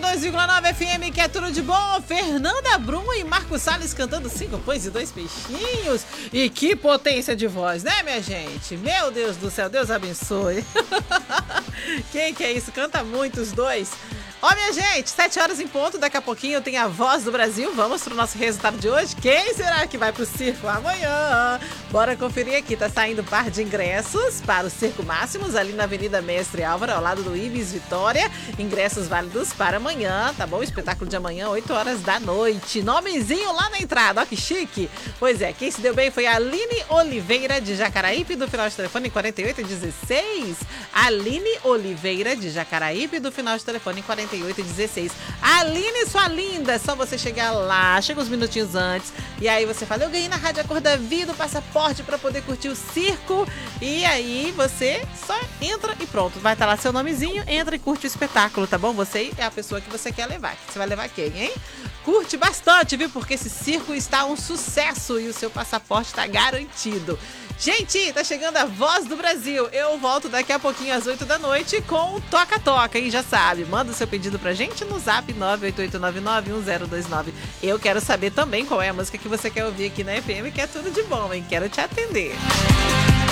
92,9 FM, que é tudo de bom. Fernanda Brum e Marcos Salles cantando 5 pães e 2 peixinhos. E que potência de voz, né, minha gente? Meu Deus do céu, Deus abençoe. Quem que é isso? Canta muito os dois. Ó, minha gente, 7 horas em ponto, daqui a pouquinho tem a Voz do Brasil. Vamos pro nosso resultado de hoje. Quem será que vai pro circo amanhã? Bora conferir aqui, tá saindo par de ingressos para o Circo Máximos, ali na Avenida Mestre Álvaro, ao lado do Ibis Vitória. Ingressos válidos para amanhã, tá bom? Espetáculo de amanhã, 8 horas da noite. Nomezinho lá na entrada, ó que chique. Pois é, quem se deu bem foi a Aline Oliveira, de Jacaraípe, do final de telefone 4816. Aline Oliveira, de Jacaraípe, do final de telefone 4816. Aline, sua linda, é só você chegar lá, chega uns minutinhos antes, e aí você fala, eu ganhei na Rádio Cor da Vida o passaporte para poder curtir o circo, e aí você só entra e pronto, vai estar lá seu nomezinho, entra e curte o espetáculo, tá bom? Você é a pessoa que você quer levar. Você vai levar quem, hein? Curte bastante, viu? Porque esse circo está um sucesso e o seu passaporte está garantido. Gente, tá chegando a Voz do Brasil. Eu volto daqui a pouquinho às 8 da noite com o Toca Toca, hein? Já sabe, manda o seu pedido pra gente no zap 988991029. Eu quero saber também qual é a música que você quer ouvir aqui na FM, que é tudo de bom, hein? Quero te atender.